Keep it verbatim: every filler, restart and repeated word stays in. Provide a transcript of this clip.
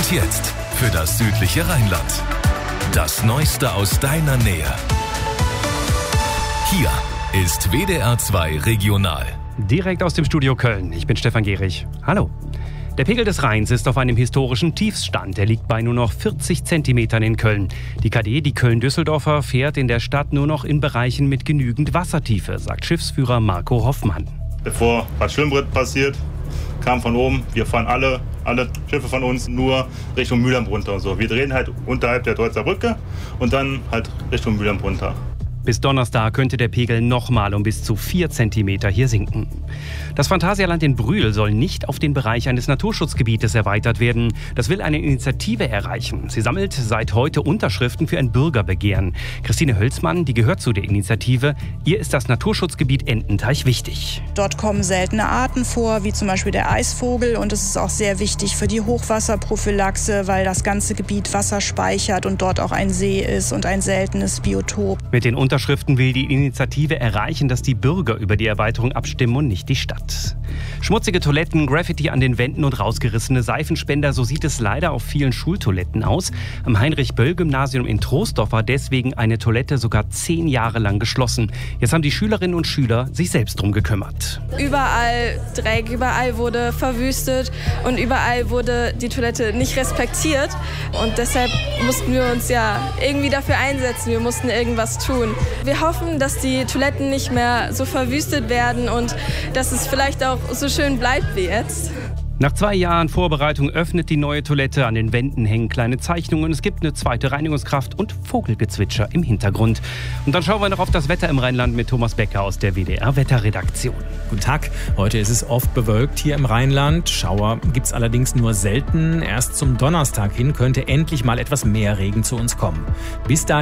Und jetzt für das südliche Rheinland. Das Neueste aus deiner Nähe. Hier ist W D R zwei Regional. Direkt aus dem Studio Köln. Ich bin Stefan Gehrig. Hallo. Der Pegel des Rheins ist auf einem historischen Tiefstand. Er liegt bei nur noch vierzig Zentimetern in Köln. Die K D, die Köln-Düsseldorfer, fährt in der Stadt nur noch in Bereichen mit genügend Wassertiefe, sagt Schiffsführer Marco Hoffmann. Bevor was Schlimmres passiert, kam von oben, wir fahren alle, alle Schiffe von uns nur Richtung Mülheim runter. Und so. Wir drehen halt unterhalb der Deutzer Brücke und dann halt Richtung Mülheim runter. Bis Donnerstag könnte der Pegel nochmal um bis zu vier Zentimeter hier sinken. Das Phantasialand in Brühl soll nicht auf den Bereich eines Naturschutzgebietes erweitert werden. Das will eine Initiative erreichen. Sie sammelt seit heute Unterschriften für ein Bürgerbegehren. Christine Hölzmann, die gehört zu der Initiative. Ihr ist das Naturschutzgebiet Ententeich wichtig. Dort kommen seltene Arten vor, wie zum Beispiel der Eisvogel. Und es ist auch sehr wichtig für die Hochwasserprophylaxe, weil das ganze Gebiet Wasser speichert und dort auch ein See ist und ein seltenes Biotop. Mit den Unterschriften will die Initiative erreichen, dass die Bürger über die Erweiterung abstimmen und nicht die Stadt. Schmutzige Toiletten, Graffiti an den Wänden und rausgerissene Seifenspender, so sieht es leider auf vielen Schultoiletten aus. Am Heinrich-Böll-Gymnasium in Troisdorf war deswegen eine Toilette sogar zehn Jahre lang geschlossen. Jetzt haben die Schülerinnen und Schüler sich selbst drum gekümmert. Überall Dreck, überall wurde verwüstet und überall wurde die Toilette nicht respektiert. Und deshalb mussten wir uns ja irgendwie dafür einsetzen, wir mussten irgendwas tun. Wir hoffen, dass die Toiletten nicht mehr so verwüstet werden und dass es vielleicht auch so schön bleibt wie jetzt. Nach zwei Jahren Vorbereitung öffnet die neue Toilette. An den Wänden hängen kleine Zeichnungen. Es gibt eine zweite Reinigungskraft und Vogelgezwitscher im Hintergrund. Und dann schauen wir noch auf das Wetter im Rheinland mit Thomas Becker aus der W D R-Wetterredaktion. Guten Tag. Heute ist es oft bewölkt hier im Rheinland. Schauer gibt es allerdings nur selten. Erst zum Donnerstag hin könnte endlich mal etwas mehr Regen zu uns kommen. Bis dahin